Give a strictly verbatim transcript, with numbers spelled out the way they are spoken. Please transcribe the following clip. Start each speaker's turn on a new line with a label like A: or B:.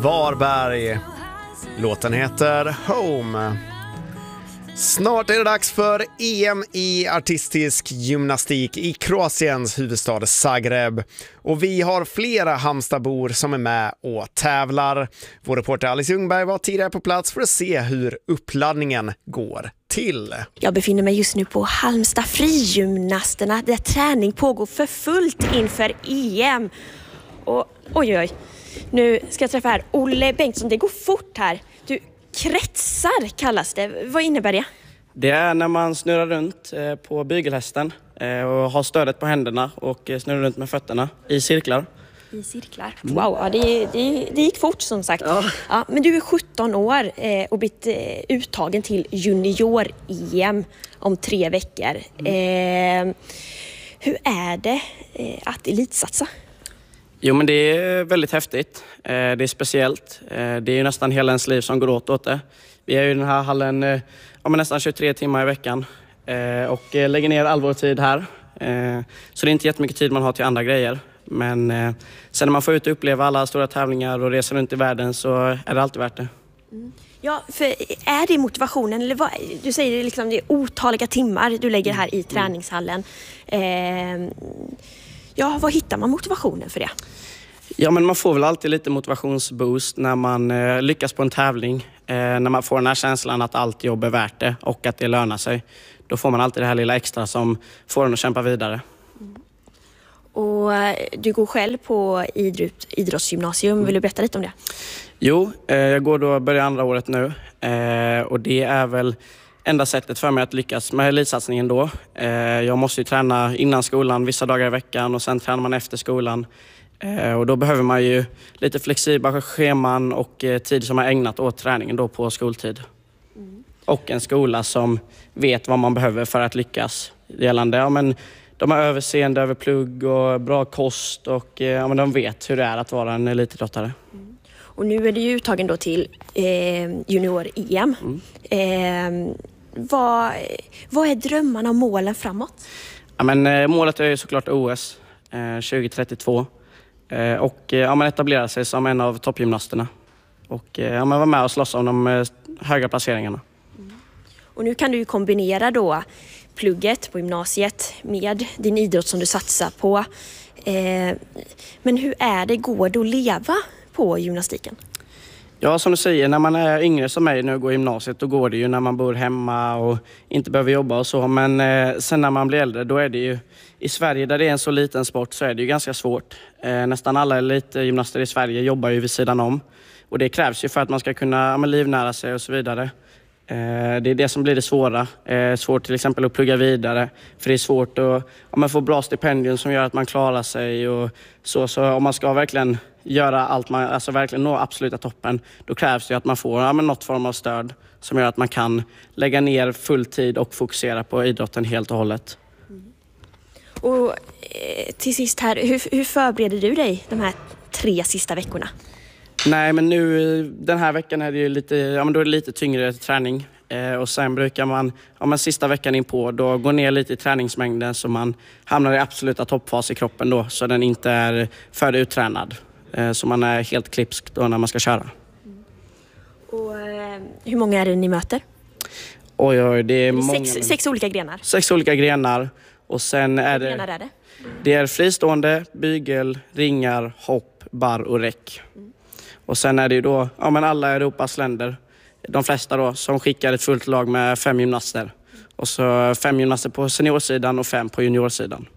A: Varberg. Låten heter Home. Snart är det dags för E M i artistisk gymnastik i Kroatiens huvudstad Zagreb. Och vi har flera Halmstadbor som är med och tävlar. Vår reporter Alice Ljungberg var tidigare på plats för att se hur uppladdningen går till.
B: Jag befinner mig just nu på Halmstad frigymnasterna där träning pågår för fullt inför E M. Och oj oj, nu ska jag träffa här Olle Bengtsson. Det går fort här. Du, kretsar kallas det. Vad innebär det?
C: Det är när man snurrar runt på bygelhästen och har stödet på händerna och snurrar runt med fötterna i cirklar.
B: I cirklar. Wow, ja, det, det, det gick fort som sagt. Ja. Ja, men du är sjutton år och blivit uttagen till junior-E M om tre veckor. Mm. Eh, hur är det att elitsatsa?
C: Jo, men det är väldigt häftigt. Det är speciellt. Det är ju nästan hela ens liv som går åt åt det. Vi är ju i den här hallen ja, men nästan tjugotre timmar i veckan och lägger ner all vår tid här. Så det är inte jättemycket tid man har till andra grejer. Men sen när man får ut och uppleva alla stora tävlingar och reser runt i världen så är det alltid värt det.
B: Mm. Ja, för är det motivationen? Eller vad, du säger liksom det är otaliga timmar du lägger här i träningshallen. Eh, ja, vad hittar man motivationen för det?
C: Ja, men man får väl alltid lite motivationsboost när man eh, lyckas på en tävling. Eh, när man får den här känslan att allt jobb är värt det och att det lönar sig. Då får man alltid det här lilla extra som får en att kämpa vidare.
B: Mm. Och du går själv på idrott, idrottsgymnasium. Vill du berätta lite om det?
C: Jo, eh, jag går då börjar andra året nu. Eh, och det är väl enda sättet för mig att lyckas med elitsatsningen då. Eh, jag måste ju träna innan skolan vissa dagar i veckan och sen tränar man efter skolan. Eh, och då behöver man ju lite flexibla scheman och eh, tid som är ägnat åt träningen då på skoltid. Mm. Och en skola som vet vad man behöver för att lyckas. Gällande, ja, men de har överseende över plugg och bra kost och eh, ja, men de vet hur det är att vara en elitidrottare. Mm.
B: Och nu är det ju uttagen då till eh, junior-E M. Mm. Eh, vad, vad är drömmarna och målen framåt?
C: Ja, men, eh, målet är ju såklart O S eh, tjugo trettiotvå. Eh, och eh, ja, man etablerar sig som en av toppgymnasterna. Och eh, ja, man var med och slåss om de eh, höga placeringarna.
B: Mm. Och nu kan du ju kombinera då plugget på gymnasiet med din idrott som du satsar på. Eh, men hur är det, går det att leva på gymnastiken?
C: Ja, som du säger, när man är yngre som mig nu och går gymnasiet, då går det ju när man bor hemma och inte behöver jobba och så. Men eh, sen när man blir äldre, då är det ju i Sverige där det är en så liten sport så är det ju ganska svårt. Eh, nästan alla elitgymnaster i Sverige jobbar ju vid sidan om. Och det krävs ju för att man ska kunna ja, men, livnära sig och så vidare. Eh, det är det som blir det svåra. Eh, svårt till exempel att plugga vidare. För det är svårt att ja, men, få bra stipendium som gör att man klarar sig. Och så, så om man ska verkligen göra allt man, alltså verkligen nå absoluta toppen, då krävs det att man får ja, men, något form av stöd som gör att man kan lägga ner full tid och fokusera på idrotten helt och hållet.
B: Mm. Och eh, till sist här, hur, hur förbereder du dig de här tre sista veckorna?
C: Nej, men nu den här veckan är det ju lite, ja, men då är det lite tyngre träning. Eh, och sen brukar man, ja, men sista veckan in på, då gå ner lite i träningsmängden så man hamnar i absoluta toppfas i kroppen då, så den inte är för uttränad. Eh, så man är helt klipsk då när man ska köra.
B: Mm. Och eh, hur många är det ni möter?
C: Oj, oj, det är många.
B: Sex, sex olika grenar?
C: Sex olika grenar. Och sen är det,
B: är det?
C: det är fristående, bygel, ringar, hopp, bar och räck. Mm. Och sen är det ju då ja, men alla Europas länder, de flesta då, som skickar ett fullt lag med fem gymnaster. Och så fem gymnaster på seniorsidan och fem på juniorsidan.